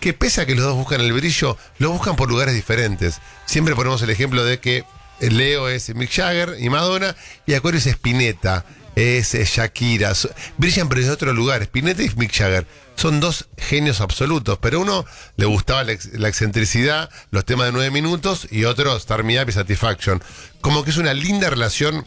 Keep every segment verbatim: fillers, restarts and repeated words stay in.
que pese a que los dos buscan el brillo, lo buscan por lugares diferentes. Siempre ponemos el ejemplo de que Leo es Mick Jagger y Madonna, y Acuario es Spinetta, es, es Shakira. Brillan pero desde otro lugar. Spinetta y Mick Jagger son dos genios absolutos, pero uno le gustaba la, ex, la excentricidad, los temas de nueve minutos, y otro Start Me Up y Satisfaction. Como que es una linda relación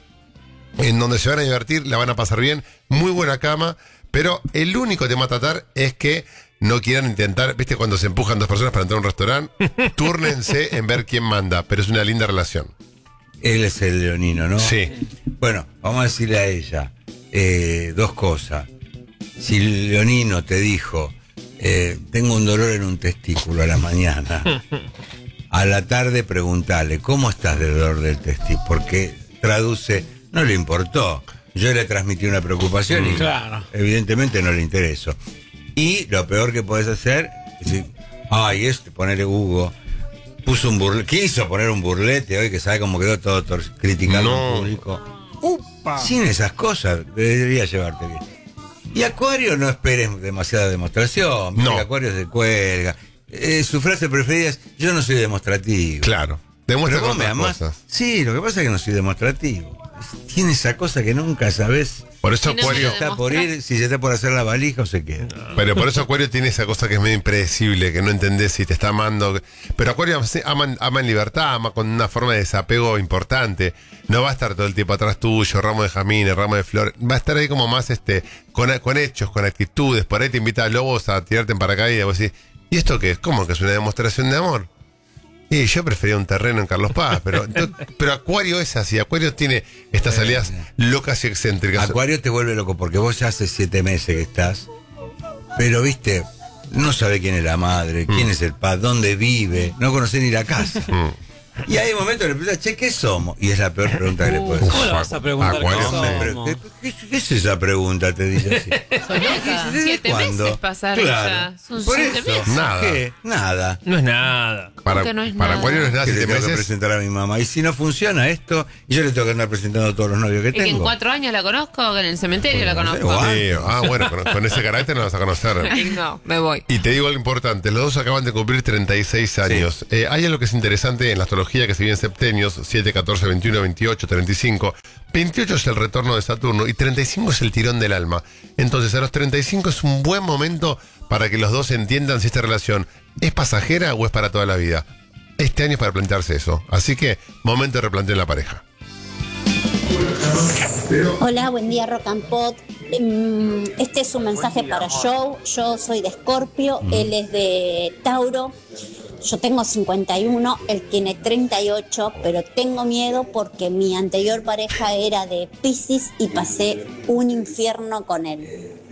en donde se van a divertir, la van a pasar bien, muy buena cama, pero el único tema a tratar es que no quieran intentar, ¿viste cuando se empujan dos personas para entrar a un restaurante? Túrnense en ver quién manda, pero es una linda relación. Él es el leonino, ¿no? Sí. Bueno, vamos a decirle a ella eh, dos cosas. Si el leonino te dijo, eh, tengo un dolor en un testículo a la mañana, a la tarde preguntale, ¿cómo estás del dolor del testículo? Porque traduce, no le importó. Yo le transmití una preocupación y claro, evidentemente no le interesó. Y lo peor que podés hacer es decir, ay, este, ponerle Hugo, puso un burlete, quiso poner un burlete hoy que sabe cómo quedó todo tor- criticando no. al público. Upa. Sin esas cosas, debería llevarte bien. Y Acuario no esperes demasiada demostración. No. Porque Acuario se cuelga. Eh, su frase preferida es, yo no soy demostrativo. Claro. Demuestra Pero vos me otras amás. cosas. Sí, lo que pasa es que no soy demostrativo. Tiene esa cosa que nunca sabés. Por eso Si no Acuario... me Está por ir, si se está por hacer la valija o se queda. Pero por eso Acuario tiene esa cosa que es medio impredecible, que no entendés si te está amando. Pero Acuario ama, ama en libertad, ama con una forma de desapego importante. No va a estar todo el tiempo atrás tuyo, ramo de jazmines, ramo de flor. Va a estar ahí como más este con, con hechos, con actitudes. Por ahí te invita a lobos a tirarte en paracaídas. Vos decís, ¿y esto qué es? ¿Cómo que es una demostración de amor? Y yo prefería un terreno en Carlos Paz, pero, pero Acuario es así. Acuario tiene estas salidas locas y excéntricas. Acuario te vuelve loco porque vos ya hace siete meses que estás, pero viste, no sabe quién es la madre, quién Mm. es el padre, dónde vive, no conoce ni la casa. Mm. Y hay momentos que le preguntas, che, ¿qué somos? Y es la peor pregunta que le puedes ¿Cómo hacer. le vas a preguntar Acuario, qué Hombre, pero somos? ¿qué, qué- qué es esa pregunta? Te dice así. Loca. ¿Desde Siete cuándo? meses pasaron Claro. ya. Son Por siete eso. meses. Nada. ¿Qué? Nada. No es nada. Para, que no es para nada. Acuario no es nada Que le siete tengo que meses. presentar a mi mamá. Y si no funciona esto, y yo le tengo que andar presentando a todos los novios que Y que en tengo. cuatro años la conozco, que en el cementerio la Bueno, no sé, conozco. guau. Sí, ah, bueno, con, con ese carácter no vas a conocer. Ay, no, me voy. Y te digo algo importante, los dos acaban de cumplir treinta y seis años. Eh, hay algo que es interesante en la astrología que se viene en septenios, siete, catorce, veintiuno, veintiocho, treinta y cinco. veintiocho es el retorno de Saturno y treinta y cinco es el tirón del alma. Entonces a los treinta y cinco es un buen momento para que los dos entiendan si esta relación es pasajera o es para toda la vida. Este año es para plantearse eso. Así que, momento de replantear la pareja. Hola, buen día Rock and Pop. Mm, Este es un mensaje para Joe. Yo soy de Escorpio, él es de Tauro. Yo tengo cincuenta y uno, él tiene treinta y ocho, pero tengo miedo porque mi anterior pareja era de Piscis y pasé un infierno con él.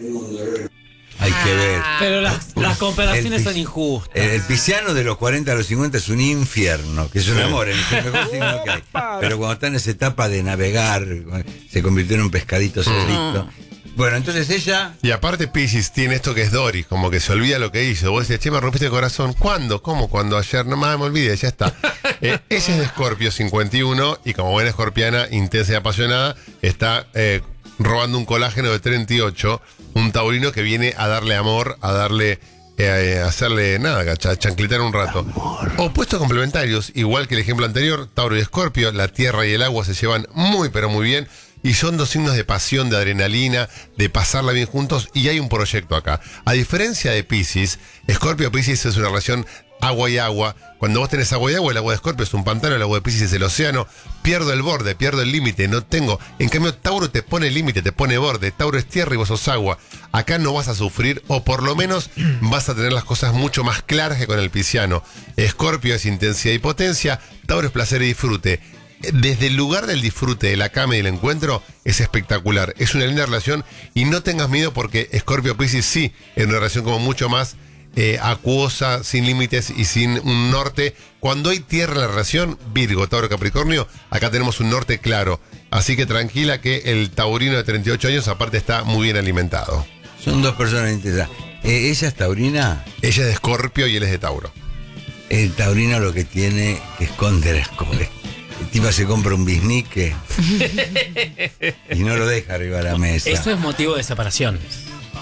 Hay que ver. Pero las, las comparaciones El son pis- injustas. El, el pisciano de los cuarenta a los cincuenta es un infierno, que es un amor, es el mejor signo que hay. Pero cuando está en esa etapa de navegar, se convirtió en un pescadito solito. Bueno, entonces ella... Y aparte Piscis tiene esto que es Doris, como que se olvida lo que hizo. Vos decís, che, me rompiste el corazón. ¿Cuándo? ¿Cómo? Cuando ayer. No más me olvidé, ya está. Eh, ella es de Escorpio, cincuenta y uno, y como buena escorpiana, intensa y apasionada, está eh, robando un colágeno de treinta y ocho, un taurino que viene a darle amor, a darle... Eh, a hacerle nada, a chanclitar un rato. Opuestos complementarios, igual que el ejemplo anterior, Tauro y Escorpio, la tierra y el agua se llevan muy pero muy bien. Y son dos signos de pasión, de adrenalina, de pasarla bien juntos, y hay un proyecto acá. A diferencia de Piscis, Escorpio-Piscis es una relación agua y agua. Cuando vos tenés agua y agua, el agua de Escorpio es un pantano, el agua de Piscis es el océano. Pierdo el borde, pierdo el límite, no tengo. En cambio, Tauro te pone límite, te pone borde. Tauro es tierra y vos sos agua. Acá no vas a sufrir, o por lo menos vas a tener las cosas mucho más claras que con el pisciano. Escorpio es intensidad y potencia, Tauro es placer y disfrute. Desde el lugar del disfrute, de la cama y del encuentro, es espectacular. Es una linda relación y no tengas miedo porque Escorpio Piscis sí es una relación como mucho más eh, acuosa, sin límites y sin un norte. Cuando hay tierra en la relación, Virgo, Tauro, Capricornio, acá tenemos un norte claro. Así que tranquila que el taurino de treinta y ocho años aparte está muy bien alimentado. Son dos personas intensas. Eh, ella es taurina. Ella es de Escorpio y él es de Tauro. El taurino lo que tiene que esconder es como... El tipo se compra un bisnique y no lo deja arriba de la mesa. Eso es motivo de separación.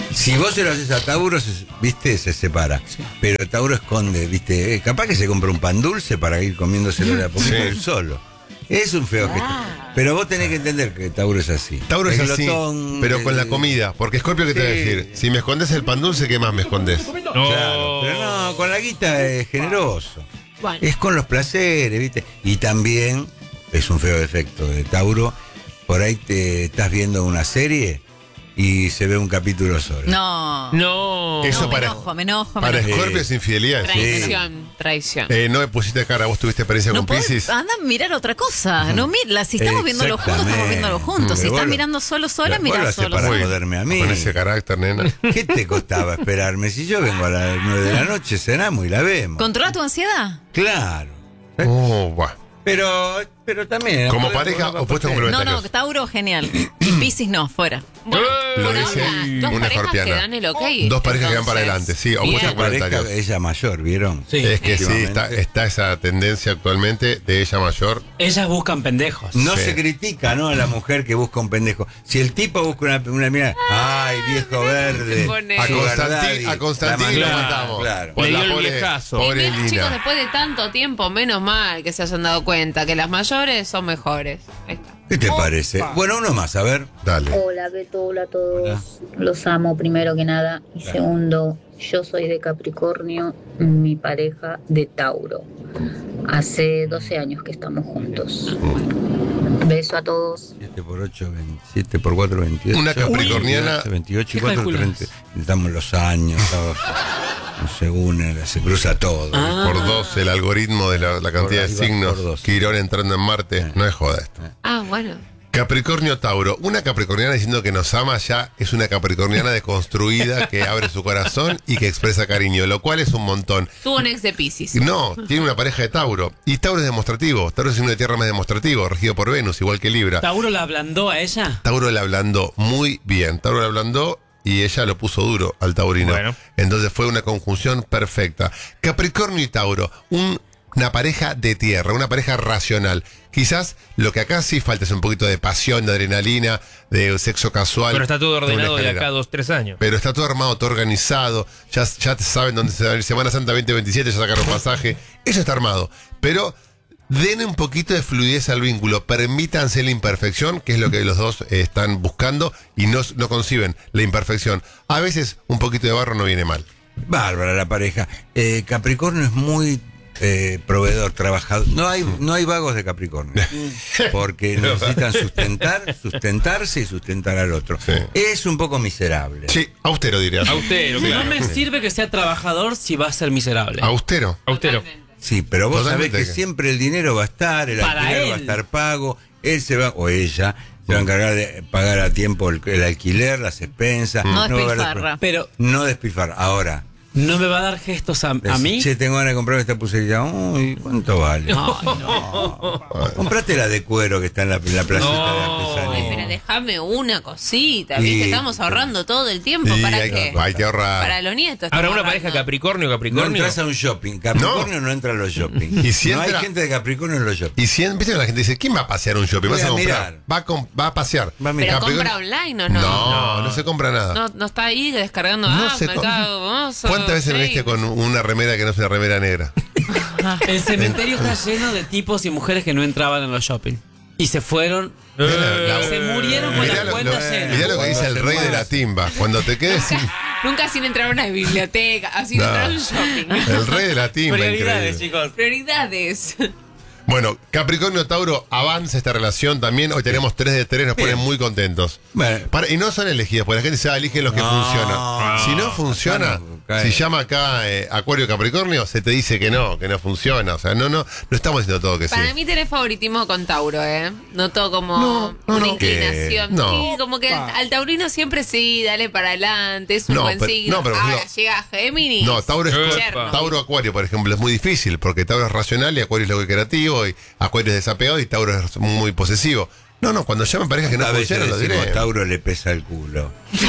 Si vos se lo haces a Tauro, se- viste, se separa. Pero Tauro esconde, viste, eh, capaz que se compra un pan dulce para ir comiéndoselo de a poquito Sí. él solo. Es un feo gesto. Pero vos tenés que entender que Tauro es así. Tauro es así, glotón, pero con la eh, comida. Porque Scorpio, ¿qué te va a Sí. decir? Si me escondes el pan dulce, ¿qué más me escondes? No. Claro, pero no, con la guita es generoso. Bueno. Es con los placeres, ¿viste? Y también es un feo defecto de Tauro. Por ahí te estás viendo una serie y se ve un capítulo solo. No. No. Eso No, me para- enojo, me enojo, me Para enojo. Scorpio es infidelidad. sí. Traición, traición. Eh, no me pusiste cara, vos tuviste experiencia No con podés, Pisces. anda a mirar otra cosa. No mira, si estamos viéndolo juntos, estamos viéndolo juntos. Si Pero estás vos- mirando solo, sola, vos mira lo haces solo. para sola. joderme a mí. Con ese carácter, nena. ¿Qué te costaba esperarme? Si yo vengo a las nueve de la noche, cenamos y la vemos. ¿Controla tu ansiedad? Claro. Oh, buah. Pero, pero también. Como podemos- pareja, podemos- opuestos No, complementarios. no, Tauro, genial. Y Piscis no, fuera. Bueno, Lo por dice ahora, dos una parejas escorpiana. que dan el ok. Dos parejas que van para entonces, adelante, sí, bien. opuestos Esa pareja, complementarios. ella mayor, ¿vieron? Sí. Es que sí, Últimamente. está, está esa tendencia actualmente de ella mayor. Ellas buscan pendejos. No Sí. se critica, ¿no? A la mujer que busca un pendejo. Si el tipo busca una, una mira, ay, viejo verde. pone- A Sí. Constantín, a Constantín La lo mandamos, matamos. claro. Por Le la dio el pobre- viejazo. Pobre Y bien, chicos, Lina. después de tanto tiempo, menos mal que se hayan dado cuenta que las mayores son mejores. Ahí está. ¿Qué te parece? Bueno, uno más, a ver. Dale. Hola Beto, hola a todos. Los amo primero que nada. Y segundo, yo soy de Capricornio, mi pareja de Tauro. Hace doce años que estamos juntos. Beso a todos. siete por ocho, veintisiete por cuatro, veintiocho. Una capricorniana- veintiocho y ¿Qué cuatro, calculas? treinta. Necesitamos los años, todos. No se une, se cruza todo. Ah. Por dos, el algoritmo de la, la cantidad Por de ahí va, signos. por dos. Quirón entrando en Marte. No es joda esto. Ah, bueno. Capricornio Tauro. Una capricorniana diciendo que nos ama ya es una capricorniana deconstruida que abre su corazón y que expresa cariño, lo cual es un montón. Tuvo un ex de Pisces. No, tiene una pareja de Tauro. Y Tauro es demostrativo. Tauro es un signo de tierra más demostrativo, regido por Venus, igual que Libra. ¿Tauro la ablandó a ella? Tauro la ablandó muy bien. Tauro la ablandó y ella lo puso duro al taurino. Bueno. Entonces fue una conjunción perfecta. Capricornio y Tauro, un- una pareja de tierra, una pareja racional. Quizás lo que acá sí falta es un poquito de pasión, de adrenalina, de sexo casual. Pero está todo doble ordenado de escalera. acá a dos, tres años. Pero está todo armado, todo organizado. Ya, ya saben dónde se va a ir Semana Santa veinte veintisiete, ya sacaron pasaje. Eso está armado. Pero den un poquito de fluidez al vínculo. Permítanse la imperfección, que es lo que los dos eh, están buscando, y no, no conciben la imperfección. A veces un poquito de barro no viene mal. Bárbara la pareja. Eh, Capricornio es muy eh, proveedor, trabajador. No hay, no hay vagos de Capricornio. Porque necesitan sustentar, sustentarse y sustentar al otro. Sí. Es un poco miserable. Sí, austero diría. Austero, Sí. No me sirve que sea trabajador si va a ser miserable. Austero. Austero. Sí, pero vos sabés Totalmente que que- siempre el dinero va a estar, el Para alquiler él. va a estar pago, él se va, o ella, se va a encargar de pagar a tiempo el, el alquiler, las expensas. No va a haber- despilfarra. Pero No despilfarra. Ahora, ¿no me va a dar gestos a, a decís, mí? che, tengo ganas de comprar esta pulserita. Uy, ¿cuánto vale? Comprate la de cuero que está en la, en la placita No. de Ay, artesanía. pero déjame una cosita, Y- ¿viste? Estamos ahorrando todo el tiempo. Y ¿Para hay, qué? hay que ahorrar. Para los nietos. Ahora, estamos una pareja ahorrando. Capricornio, No Capricornio. entras a un shopping. Capricornio no, entra a los shopping. Y si no entra- hay gente de Capricornio en los shopping. Y si viste que la gente dice, ¿quién va a pasear un shopping? Voy ¿Vas a a comprar? mirar. Va a, com- va a pasear. Va a ¿Pero mirar. Capricornio- compra online o no? No, no se compra nada. No, no está ahí descargando. No ah, se com- mercado famoso, ¿Cuántas veces me sí. viste con una remera que no es una remera negra? El cementerio está lleno de tipos y mujeres que no entraban en los shopping. Y se fueron. Mirá la- se murieron con Mirá la lo, cuenta lo- llena. mirá lo que dice el rey de la timba. Cuando te quedes sin. Nunca sin entrar a una biblioteca, así No. entrar a un shopping. El rey de la timba. Prioridades, increíble. chicos. Prioridades. Bueno, Capricornio Tauro avanza esta relación también. Hoy tenemos tres de tres, nos ponen muy contentos. Bueno. Para- y no son elegidos, porque la gente se va a elegir los que No. funcionan. Si no funciona, Acá no, cae. si llama acá eh, Acuario Capricornio, se te dice que no, que no funciona. O sea, no, no, no estamos diciendo todo que sí. Para mí tenés favoritismo con Tauro, ¿eh? Noto como No, no, una no. inclinación. Que- no. Sí, como que al, al taurino siempre sí, dale para adelante, es un No, buen pero- signo. no, pero, Ahora no. llega Géminis. No, Tauro, es Epa. Tauro Acuario, por ejemplo, es muy difícil, porque Tauro es racional y Acuario es lo que creativo, y Acuario es desapegado y Tauro es muy posesivo. No, no, cuando llamen parejas que no A veces funcionan, lo diré. decimos, Tauro le pesa el culo. Sí.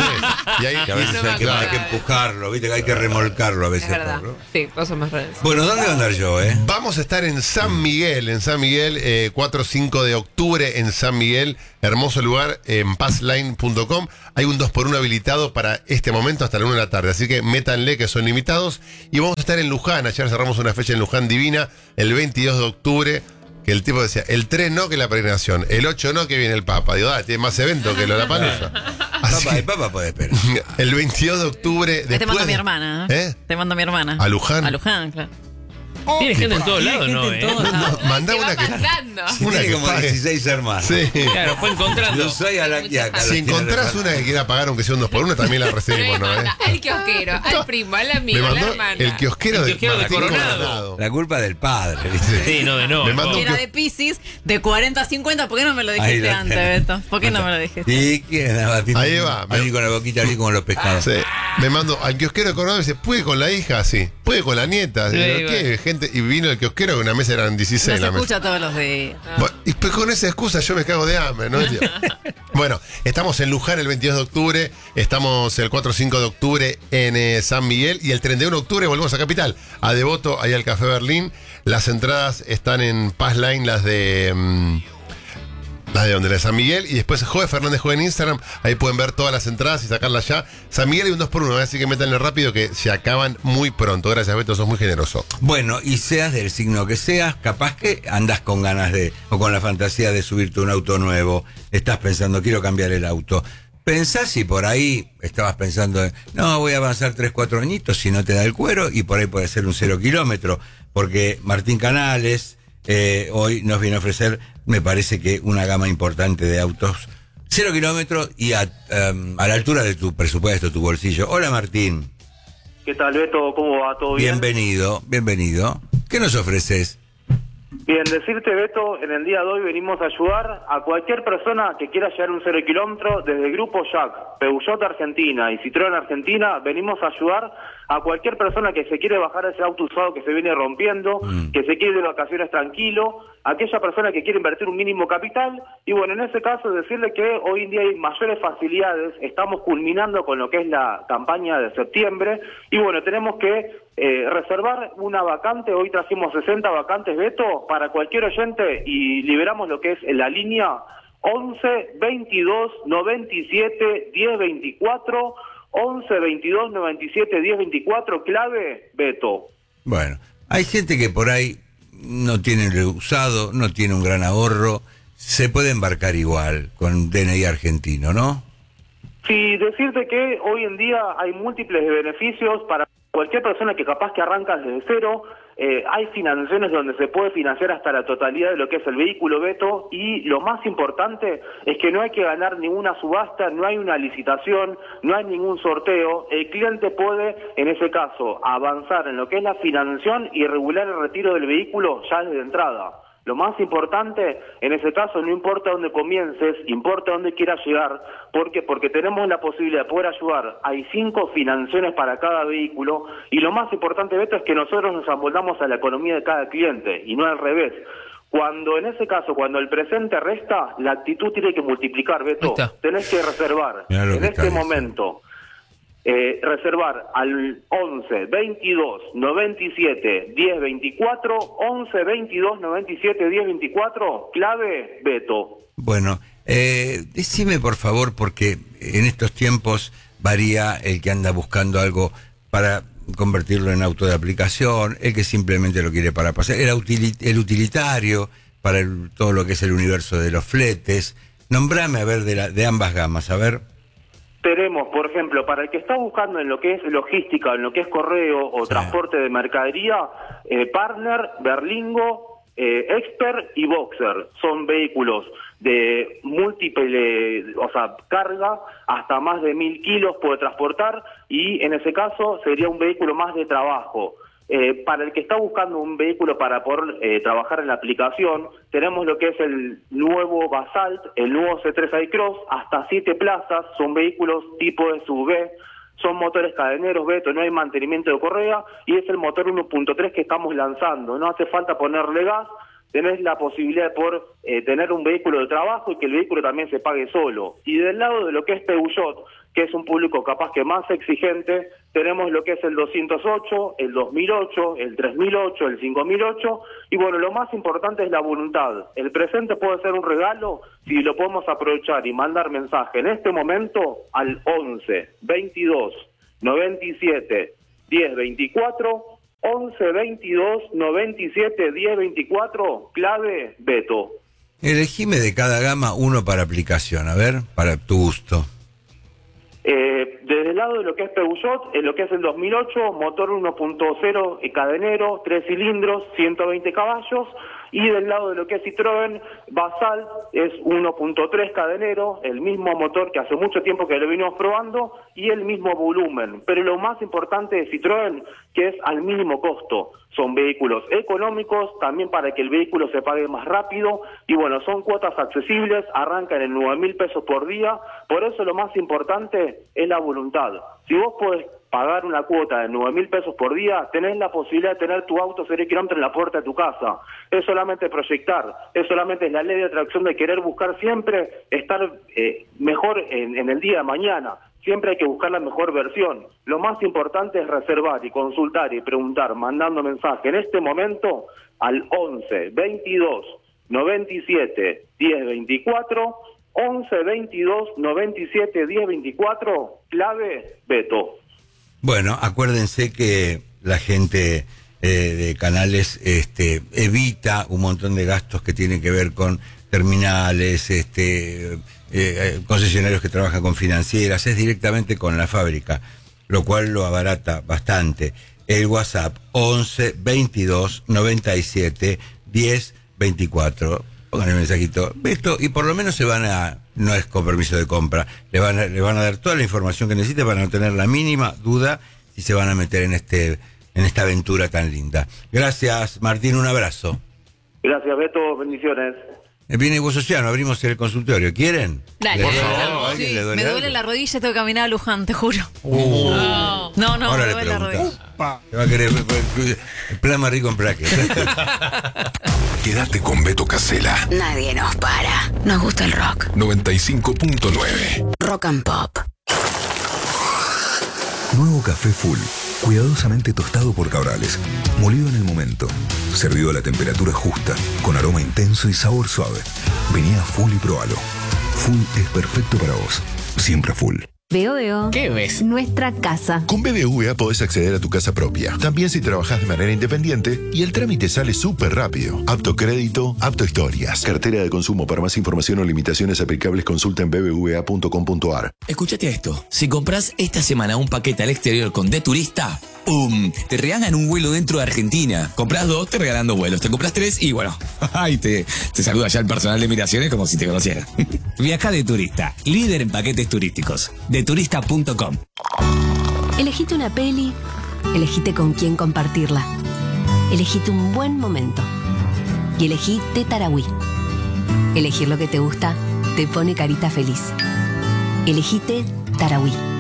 Y ahí, Que a veces No me hay, que, acuerdo. hay que empujarlo, ¿viste? Que hay que remolcarlo a veces. Es verdad. Tauro. Sí, vos sos más redes. Bueno, ¿dónde voy a andar yo, eh? Vamos a estar en San Miguel, en San Miguel, eh, cuatro a cinco de octubre en San Miguel, hermoso lugar, en passline punto com. Hay un dos por uno habilitado para este momento hasta la una de la tarde, así que métanle que son limitados. Y vamos a estar en Luján, ayer cerramos una fecha en Luján divina, el veintidós de octubre, que el tipo decía, el tres no que la peregrinación, el ocho no que viene el Papa. Digo, ah, tiene más evento que Lollapalooza. Así Papá, el Papa puede esperar. el veintidós de octubre, Ahí después te mando a de- mi hermana. ¿Eh? Te mando a mi hermana. ¿A Luján? A Luján, claro. Tiene gente en todos Tiene lados, gente ¿no? en eh? todos No, lados. no, mandá Te va una que... pasando. Una Tiene que como pague. dieciséis hermanos. Sí. Claro, fue encontrando. Yo soy a la, y a- a Si la- encontrás una que quiera pagar aunque sea un dos por uno, también la recibimos, ¿no? ¿Eh? Al kiosquero, al primo, al Me amigo, a la mandó hermana. el kiosquero, El de, kiosquero de Martín Coronado. La culpa del padre, ¿viste? Sí, no, de no. Me mandó no. un Era de Piscis, de cuarenta a cincuenta. ¿Por qué no me lo Ahí dijiste lo antes, tenés. Beto? ¿Por qué no me lo dijiste? ¿Y quién? Ahí va. Así con la boquita así como los pescados. Sí. Me mando al kiosquero de Coronado y dice, ¿puede con la hija? Sí. ¿Puede con la nieta? Sí, Digo, ¿qué? bueno. Gente, y vino el kiosquero que una mesa eran dieciséis. Nos la mesa. escucha todos los días. Bueno, y pues con esa excusa yo me cago de hambre, ¿no? Bueno, estamos en Luján el veintidós de octubre, estamos el cuatro o cinco de octubre en eh, San Miguel y el treinta y uno de octubre volvemos a Capital, a Devoto, ahí al Café Berlín. Las entradas están en Passline, las de... mm, las de donde la de San Miguel, y después Joe Fernández Joe en Instagram, ahí pueden ver todas las entradas y sacarlas ya. San Miguel hay un dos por uno, así que métanle rápido que se acaban muy pronto. Gracias, Beto, sos muy generoso. Bueno, y seas del signo que seas, capaz que andas con ganas de, o con la fantasía de subirte un auto nuevo, estás pensando, quiero cambiar el auto. Pensás si por ahí estabas pensando, en, no, voy a avanzar tres, cuatro añitos si no te da el cuero, y por ahí puede ser un cero kilómetro, porque Martín Canales eh, hoy nos viene a ofrecer, me parece que una gama importante de autos, cero kilómetros y a, um, a la altura de tu presupuesto, tu bolsillo. Hola Martín. ¿Qué tal, Beto? ¿Cómo va? ¿Todo bien? Bienvenido, bienvenido. ¿Qué nos ofreces? Bien, decirte, Beto, en el día de hoy venimos a ayudar a cualquier persona que quiera llegar un cero kilómetro desde el grupo Jack, Peugeot Argentina y Citroën Argentina. Venimos a ayudar a cualquier persona que se quiere bajar ese auto usado que se viene rompiendo, Mm. que se quiere ir de vacaciones tranquilo, aquella persona que quiere invertir un mínimo capital. Y bueno, en ese caso decirle que hoy en día hay mayores facilidades, estamos culminando con lo que es la campaña de septiembre y bueno, tenemos que eh, reservar una vacante. Hoy trajimos sesenta vacantes, Beto, para cualquier oyente y liberamos lo que es la línea once, veintidós, noventa y siete, diez, veinticuatro, once, veintidós, noventa y siete, diez, veinticuatro, clave, Beto. Bueno, hay gente que por ahí no tiene el usado, no tiene un gran ahorro, se puede embarcar igual con D N I argentino, ¿no? Sí, decirte que hoy en día hay múltiples beneficios para cualquier persona que capaz que arranca desde cero. Eh, hay financiaciones donde se puede financiar hasta la totalidad de lo que es el vehículo, Beto, y lo más importante es que no hay que ganar ninguna subasta, no hay una licitación, no hay ningún sorteo. El cliente puede, en ese caso, avanzar en lo que es la financiación y regular el retiro del vehículo ya desde entrada. Lo más importante, en ese caso, no importa dónde comiences, importa dónde quieras llegar. ¿Por qué? Porque tenemos la posibilidad de poder ayudar. Hay cinco financiaciones para cada vehículo y lo más importante, Beto, es que nosotros nos amoldamos a la economía de cada cliente y no al revés. Cuando en ese caso, cuando el presente resta, la actitud tiene que multiplicar, Beto. Ahí está. Tenés que reservar Mirá lo en que este está diciendo. momento. Eh, reservar al once, veintidós, noventa y siete, diez, veinticuatro, once, veintidós, noventa y siete, diez, veinticuatro, clave, Beto. Bueno, eh, decime por favor, porque en estos tiempos varía el que anda buscando algo para convertirlo en auto de aplicación, el que simplemente lo quiere para pasar, el, utili- el utilitario, para el- todo lo que es el universo de los fletes. Nombrame, a ver, de, la, de ambas gamas, a ver. Tenemos, por ejemplo, para el que está buscando en lo que es logística, en lo que es correo o Sí. transporte de mercadería, eh, Partner, Berlingo, eh, Expert y Boxer. Son vehículos de múltiple, o sea, carga, hasta más de mil kilos puede transportar y en ese caso sería un vehículo más de trabajo. Eh, para el que está buscando un vehículo para poder eh, trabajar en la aplicación, tenemos lo que es el nuevo Basalt, el nuevo C tres iCross, hasta siete plazas, son vehículos tipo S U V, son motores cadeneros, Beto, no hay mantenimiento de correa y es el motor uno punto tres que estamos lanzando. No hace falta ponerle gas, tenés la posibilidad de poder eh, tener un vehículo de trabajo y que el vehículo también se pague solo. Y del lado de lo que es Peugeot, que es un público capaz que más exigente, tenemos lo que es el doscientos ocho, el dos mil ocho, el tres mil ocho, el cinco mil ocho, y bueno, lo más importante es la voluntad. El presente puede ser un regalo si lo podemos aprovechar y mandar mensaje en este momento al once, veintidós, noventa y siete, diez, veinticuatro, once, veintidós, noventa y siete, diez, veinticuatro, clave Beto. Elegime de cada gama uno para aplicación, a ver, para tu gusto. Eh, desde el lado de lo que es Peugeot, en lo que es el dos mil ocho, motor uno punto cero cadenero, tres cilindros, ciento veinte caballos, y del lado de lo que es Citroën, Basal es uno punto tres cadenero, el mismo motor que hace mucho tiempo que lo venimos probando, y el mismo volumen. Pero lo más importante de Citroën, que es al mínimo costo. Son vehículos económicos, también para que el vehículo se pague más rápido, y bueno, son cuotas accesibles, arrancan en nueve mil pesos por día, por eso lo más importante es la voluntad. Si vos podés pagar una cuota de nueve mil pesos por día, tenés la posibilidad de tener tu auto cero kilómetros en la puerta de tu casa. Es solamente proyectar, es solamente la ley de atracción de querer buscar siempre estar eh, mejor en, en el día de mañana. Siempre hay que buscar la mejor versión. Lo más importante es reservar y consultar y preguntar, mandando mensaje en este momento al once, veintidós, noventa y siete, diez, veinticuatro, once, veintidós, noventa y siete, diez, veinticuatro, clave Beto. Bueno, acuérdense que la gente eh, de Canales este, evita un montón de gastos que tienen que ver con terminales, este, eh, concesionarios que trabajan con financieras, es directamente con la fábrica, lo cual lo abarata bastante. El WhatsApp once, veintidós, noventa y siete, diez, veinticuatro. Pongan el mensajito, Beto, y por lo menos se van a, no es con permiso de compra, le van a, le van a dar toda la información que necesite para no tener la mínima duda si se van a meter en este, en esta aventura tan linda. Gracias, Martín, un abrazo. Gracias, Beto, bendiciones. Viene Hugo Sociano, abrimos el consultorio. ¿Quieren? Dale. ¿Les Por duele favor. algo? ¿A alguien Sí, le duele me duele algo? la rodilla y tengo que caminar a Luján, te juro. Uh. No, no, no Ahora me le duele la preguntás. rodilla. Te va a querer el plasma rico en plaques. Quédate con Beto Casella. Nadie nos para. Nos gusta el rock. noventa y cinco punto nueve. Rock and Pop. Nuevo café Full. Cuidadosamente tostado por Cabrales. Molido en el momento. Servido a la temperatura justa. Con aroma intenso y sabor suave. Vení a Full y probalo. Full es perfecto para vos. Siempre Full. Veo, veo. ¿Qué ves? Nuestra casa. Con B B V A podés acceder a tu casa propia. También si trabajás de manera independiente y el trámite sale súper rápido. Apto crédito, apto historias. Cartera de consumo. Para más información o limitaciones aplicables consulta en b b v a punto com punto a r. Escúchate esto. Si compras esta semana un paquete al exterior con De Turista, ¡pum! Te regalan un vuelo dentro de Argentina. Compras dos, te regalan dos vuelos. Te compras tres y bueno, ay, te, te saluda ya el personal de migraciones como si te conociera. Viaja De Turista, líder en paquetes turísticos. de turista punto com. Elegite una peli, elegite con quién compartirla. Elegite un buen momento. Y elegí Tetarawi. Elegir lo que te gusta te pone carita feliz. Elegite Tarawi.